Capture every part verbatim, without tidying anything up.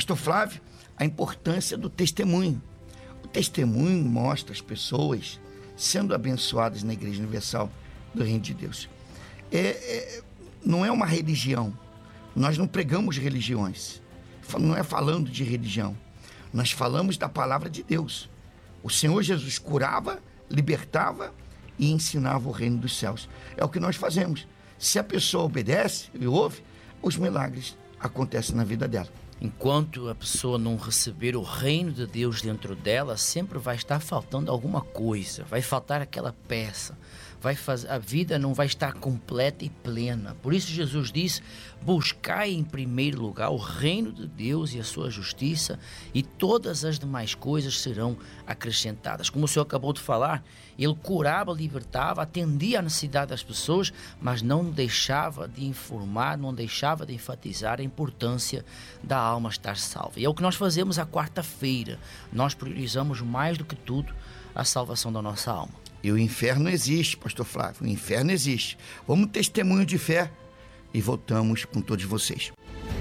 Pastor Flávio, a importância do testemunho. O testemunho mostra as pessoas sendo abençoadas na Igreja Universal do Reino de Deus. É, é, não é uma religião. Nós não pregamos religiões. Não é falando de religião. Nós falamos da palavra de Deus. O Senhor Jesus curava, libertava e ensinava o reino dos céus. É o que nós fazemos. Se a pessoa obedece e ouve, os milagres acontecem na vida dela. Enquanto a pessoa não receber o reino de Deus dentro dela, sempre vai estar faltando alguma coisa, vai faltar aquela peça, vai fazer, a vida não vai estar completa e plena. Por isso Jesus diz: buscai em primeiro lugar o reino de Deus e a sua justiça, e todas as demais coisas serão acrescentadas. Como o Senhor acabou de falar, ele curava, libertava, atendia à necessidade das pessoas, mas não deixava de informar, não deixava de enfatizar a importância da alma estar salva. E é o que nós fazemos à quarta-feira. Nós priorizamos mais do que tudo a salvação da nossa alma. E o inferno existe, pastor Flávio, o inferno existe. Vamos testemunho de fé e voltamos com todos vocês.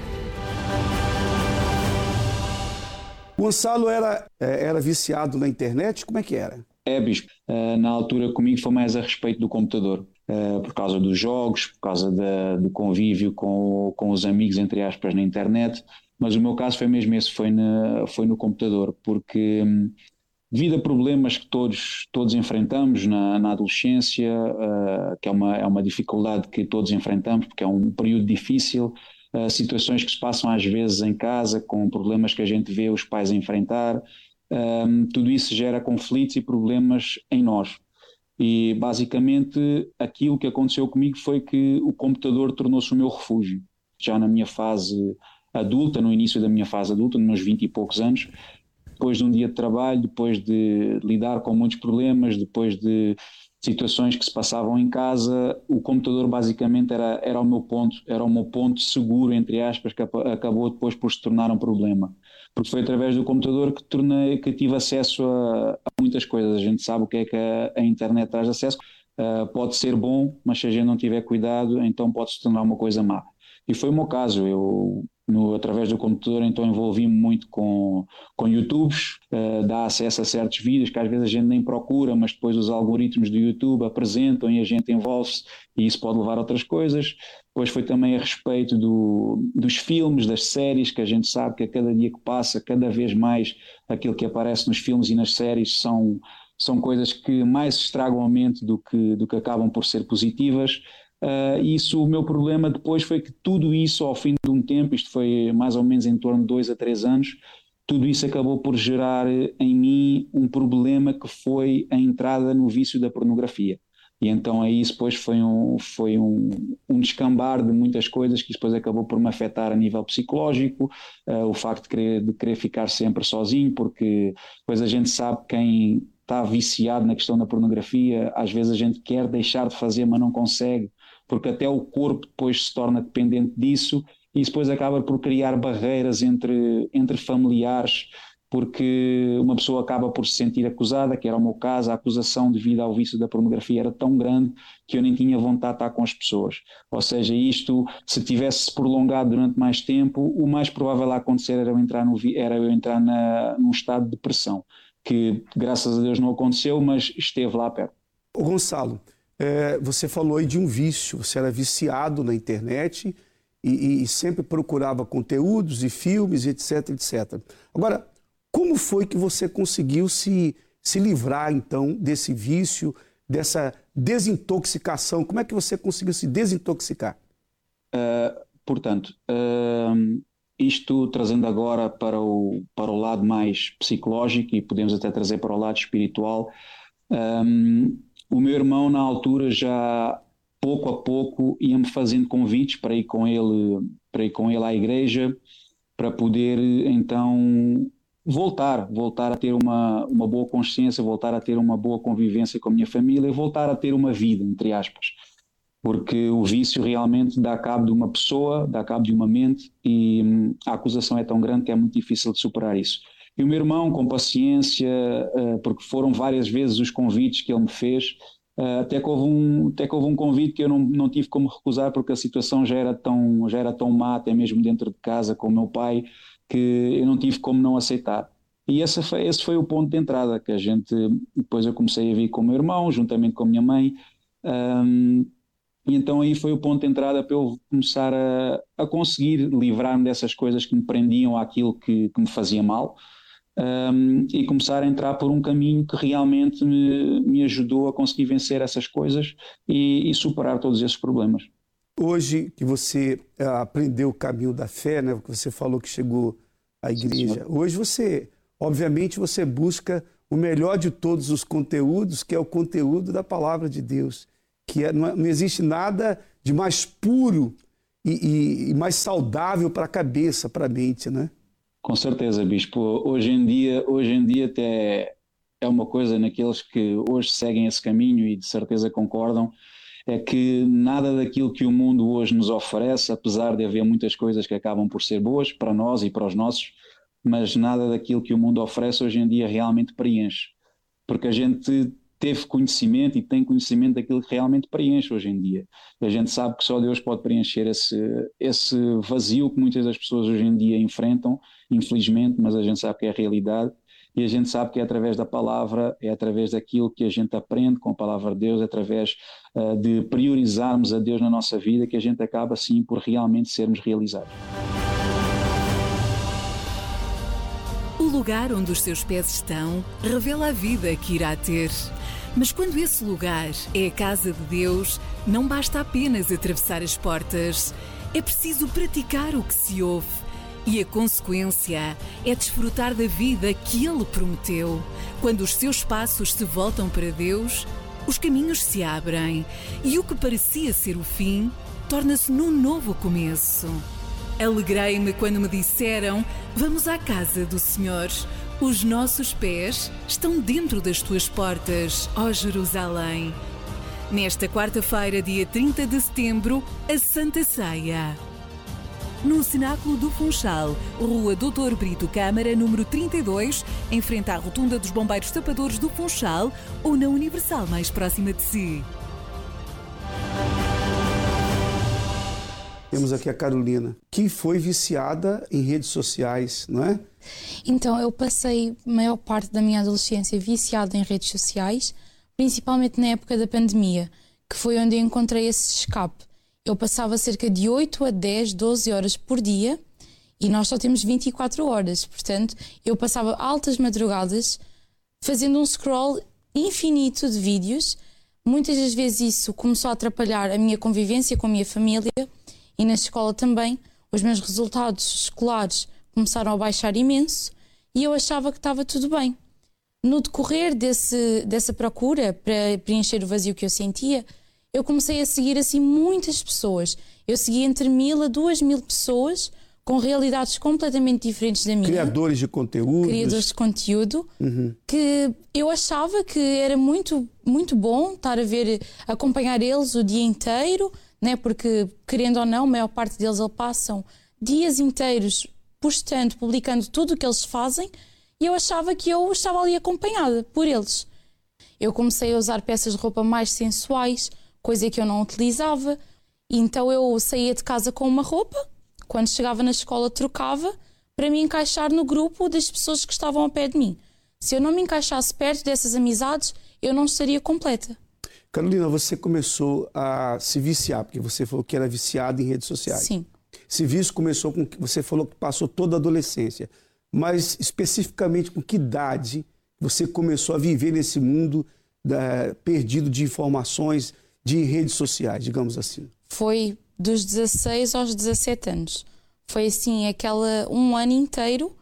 Gonçalo era, era viciado na internet, como é que era? É, bispo, na altura comigo foi mais a respeito do computador, por causa dos jogos, por causa da, do convívio com, com os amigos, entre aspas, na internet, mas o meu caso foi mesmo esse, foi, na, foi no computador, porque devido a problemas que todos, todos enfrentamos na, na adolescência, uh, que é uma, é uma dificuldade que todos enfrentamos, porque é um período difícil, uh, situações que se passam às vezes em casa, com problemas que a gente vê os pais a enfrentar, um, tudo isso gera conflitos e problemas em nós. E basicamente aquilo que aconteceu comigo foi que o computador tornou-se o meu refúgio. Já na minha fase adulta, no início da minha fase adulta, nos meus vinte e poucos anos, depois de um dia de trabalho, depois de lidar com muitos problemas, depois de situações que se passavam em casa, o computador basicamente era, era o meu ponto, era o meu ponto seguro, entre aspas, que acabou depois por se tornar um problema. Porque foi através do computador que, tornei, que tive acesso a, a muitas coisas. A gente sabe o que é que a, a internet traz acesso. Uh, pode ser bom, mas se a gente não tiver cuidado, então pode se tornar uma coisa má. E foi o meu caso. Eu, no, através do computador, então envolvi-me muito com, com YouTubes, uh, dá acesso a certos vídeos que às vezes a gente nem procura, mas depois os algoritmos do YouTube apresentam e a gente envolve-se, e isso pode levar a outras coisas. Depois foi também a respeito do, dos filmes, das séries, que a gente sabe que a cada dia que passa, cada vez mais aquilo que aparece nos filmes e nas séries são, são coisas que mais estragam a mente do que, do que acabam por ser positivas. Uh, isso, o meu problema depois foi que tudo isso, ao fim de um tempo, isto foi mais ou menos em torno de dois a três anos, tudo isso acabou por gerar em mim um problema que foi a entrada no vício da pornografia. E então aí isso depois foi um, foi um, um descambar de muitas coisas que depois acabou por me afetar a nível psicológico, uh, o facto de querer, de querer ficar sempre sozinho, porque depois a gente sabe quem está viciado na questão da pornografia, às vezes a gente quer deixar de fazer, mas não consegue, porque até o corpo depois se torna dependente disso, e isso depois acaba por criar barreiras entre, entre familiares, porque uma pessoa acaba por se sentir acusada, que era o meu caso. A acusação devido ao vício da pornografia era tão grande que eu nem tinha vontade de estar com as pessoas. Ou seja, isto, se tivesse prolongado durante mais tempo, o mais provável a acontecer era eu entrar, no, era eu entrar na, num estado de depressão, que graças a Deus não aconteceu, mas esteve lá perto. Ô Gonçalo, é, você falou aí de um vício, você era viciado na internet e, e sempre procurava conteúdos e filmes, etc, etcétera. Agora, como foi que você conseguiu se, se livrar, então, desse vício, dessa desintoxicação? Como é que você conseguiu se desintoxicar? Uh, portanto, uh, isto trazendo agora para o, para o lado mais psicológico, e podemos até trazer para o lado espiritual, um, o meu irmão, na altura, já pouco a pouco ia-me fazendo convites para ir com ele, para ir com ele à igreja, para poder, então, voltar, voltar a ter uma, uma boa consciência, voltar a ter uma boa convivência com a minha família e voltar a ter uma vida, entre aspas, porque o vício realmente dá cabo de uma pessoa, dá cabo de uma mente, e hum, a acusação é tão grande que é muito difícil de superar isso. E o meu irmão, com paciência, uh, porque foram várias vezes os convites que ele me fez, Uh, até, que houve um, até que houve um convite que eu não, não tive como recusar, porque a situação já era, tão, já era tão má, até mesmo dentro de casa com o meu pai, que eu não tive como não aceitar. E esse foi, esse foi o ponto de entrada, que a gente, depois eu comecei a vir com o meu irmão, juntamente com a minha mãe, um, e então aí foi o ponto de entrada para eu começar a, a conseguir livrar-me dessas coisas que me prendiam àquilo que, que me fazia mal, um, e começar a entrar por um caminho que realmente me, me ajudou a conseguir vencer essas coisas e, e superar todos esses problemas. Hoje que você aprendeu o caminho da fé, né, que você falou que chegou à igreja, sim, hoje você, obviamente, você busca o melhor de todos os conteúdos, que é o conteúdo da palavra de Deus, que é, não, é, não existe nada de mais puro e, e, e mais saudável para a cabeça, para a mente, né? Com certeza, Bispo. Hoje em dia, hoje em dia até é uma coisa naqueles que hoje seguem esse caminho e de certeza concordam, é que nada daquilo que o mundo hoje nos oferece, apesar de haver muitas coisas que acabam por ser boas para nós e para os nossos, mas nada daquilo que o mundo oferece hoje em dia realmente preenche. Porque a gente teve conhecimento e tem conhecimento daquilo que realmente preenche hoje em dia. A gente sabe que só Deus pode preencher esse, esse vazio que muitas das pessoas hoje em dia enfrentam, infelizmente, mas a gente sabe que é a realidade. E a gente sabe que é através da palavra, é através daquilo que a gente aprende com a palavra de Deus, é através uh, de priorizarmos a Deus na nossa vida, que a gente acaba assim por realmente sermos realizados. O lugar onde os seus pés estão revela a vida que irá ter. Mas quando esse lugar é a casa de Deus, não basta apenas atravessar as portas. É preciso praticar o que se ouve. E a consequência é desfrutar da vida que Ele prometeu. Quando os seus passos se voltam para Deus, os caminhos se abrem e o que parecia ser o fim torna-se num novo começo. Alegrei-me quando me disseram: vamos à casa do Senhor. Os nossos pés estão dentro das tuas portas, ó Jerusalém. Nesta quarta-feira, dia trinta de setembro, a Santa Ceia. No Cenáculo do Funchal, Rua doutor Brito Câmara, número trinta e dois, em frente à Rotunda dos Bombeiros Tapadores do Funchal, ou na Universal mais próxima de si. Temos aqui a Carolina, que foi viciada em redes sociais, não é? Então, eu passei a maior parte da minha adolescência viciada em redes sociais, principalmente na época da pandemia, que foi onde eu encontrei esse escape. Eu passava cerca de oito a dez, doze horas por dia e nós só temos vinte e quatro horas. Portanto, eu passava altas madrugadas fazendo um scroll infinito de vídeos. Muitas das vezes isso começou a atrapalhar a minha convivência com a minha família e na escola também. Os meus resultados escolares começaram a baixar imenso e eu achava que estava tudo bem. No decorrer desse, dessa procura para preencher o vazio que eu sentia, eu comecei a seguir assim muitas pessoas. Eu segui entre mil a duas mil pessoas com realidades completamente diferentes da minha. Criadores de conteúdo. Criadores de conteúdo. Uhum. Que eu achava que era muito, muito bom estar a ver, acompanhar eles o dia inteiro, né? Porque, querendo ou não, a maior parte deles eles passam dias inteiros postando, publicando tudo o que eles fazem e eu achava que eu estava ali acompanhada por eles. Eu comecei a usar peças de roupa mais sensuais, coisa que eu não utilizava. Então eu saía de casa com uma roupa, quando chegava na escola trocava, para me encaixar no grupo das pessoas que estavam ao pé de mim. Se eu não me encaixasse perto dessas amizades, eu não estaria completa. Carolina, você começou a se viciar, porque você falou que era viciada em redes sociais. Sim. Esse vício começou com... Você falou que passou toda a adolescência, mas especificamente com que idade você começou a viver nesse mundo da, perdido de informações, de redes sociais, digamos assim? Foi dos dezasseis aos dezassete anos. Foi assim, aquela um ano inteiro.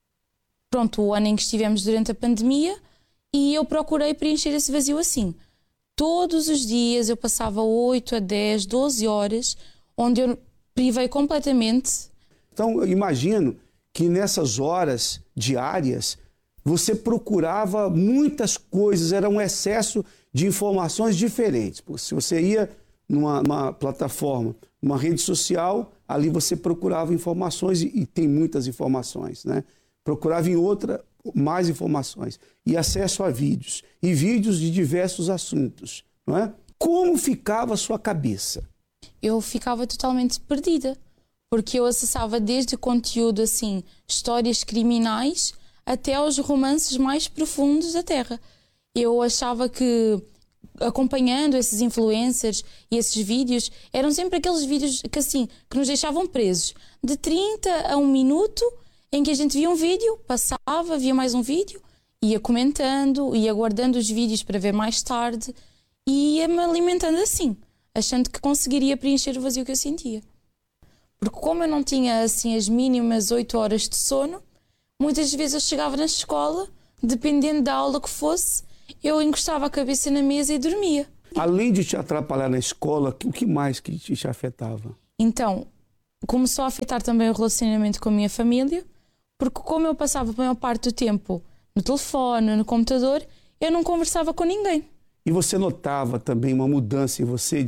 Pronto, o ano em que estivemos durante a pandemia e eu procurei preencher esse vazio assim. Todos os dias eu passava oito a dez, doze horas, onde eu privei completamente. Então, eu imagino que nessas horas diárias você procurava muitas coisas, era um excesso de informações diferentes. Se você ia numa, numa plataforma, numa rede social, ali você procurava informações, e, e tem muitas informações, né? Procurava em outra mais informações, e acesso a vídeos, e vídeos de diversos assuntos, não é? Como ficava a sua cabeça? Eu ficava totalmente perdida, porque eu acessava desde conteúdo assim, histórias criminais, até aos romances mais profundos da Terra. Eu achava que, acompanhando esses influencers e esses vídeos, eram sempre aqueles vídeos que assim, que nos deixavam presos. De trinta a um minuto, em que a gente via um vídeo, passava, via mais um vídeo, ia comentando, ia guardando os vídeos para ver mais tarde e ia-me alimentando assim, achando que conseguiria preencher o vazio que eu sentia. Porque como eu não tinha assim as mínimas oito horas de sono, muitas vezes eu chegava na escola, dependendo da aula que fosse, eu encostava a cabeça na mesa e dormia. Além de te atrapalhar na escola, o que mais que te, te afetava? Então, começou a afetar também o relacionamento com a minha família, porque como eu passava a maior parte do tempo no telefone, no computador, eu não conversava com ninguém. E você notava também uma mudança em você